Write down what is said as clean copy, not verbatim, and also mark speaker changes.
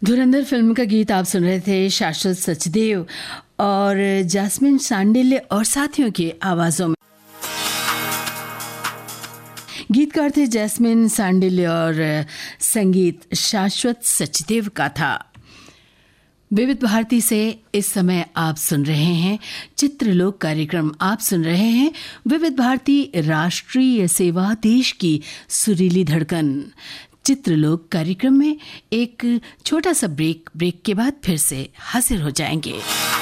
Speaker 1: धुरंधर film का गीत आप सुन रहे थे शाश्वत सचदेव और जैस्मिन सांडिल्य और साथियों की आवाजों में। गीतकार थे जैस्मिन सांडिल्य और संगीत शाश्वत सचदेव का था। विविध भारती से इस समय आप सुन रहे हैं चित्रलोक कार्यक्रम। आप सुन रहे हैं विविध भारती राष्ट्रीय सेवा, देश की सुरीली धड़कन। चित्रलोक कार्यक्रम में एक छोटा सा ब्रेक के बाद फिर से हाजिर हो जाएंगे।